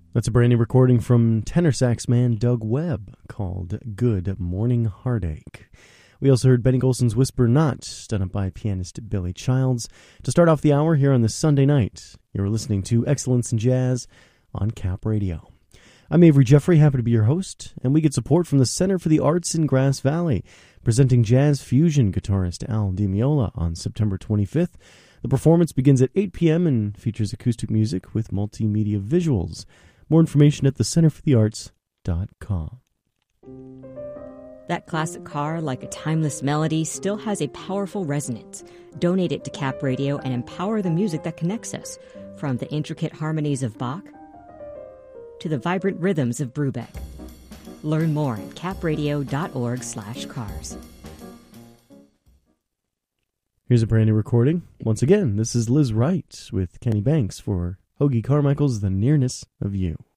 That's a brand new recording from tenor sax man Doug Webb called Good Morning Heartache. We also heard Benny Golson's Whisper Not, done up by pianist Billy Childs. To start off the hour here on this Sunday night, you're listening to Excellence in Jazz on Cap Radio. I'm Avery Jeffrey, happy to be your host, and we get support from the Center for the Arts in Grass Valley, presenting jazz fusion guitarist Al Di Meola on September 25th. The performance begins at 8 p.m. and features acoustic music with multimedia visuals. More information at thecenterforthearts.com. That classic car, like a timeless melody, still has a powerful resonance. Donate it to Cap Radio and empower the music that connects us, from the intricate harmonies of Bach to the vibrant rhythms of Brubeck. Learn more at capradio.org/cars. Here's a brand new recording. Once again, this is Liz Wright with Kenny Banks for Hoagy Carmichael's The Nearness of You.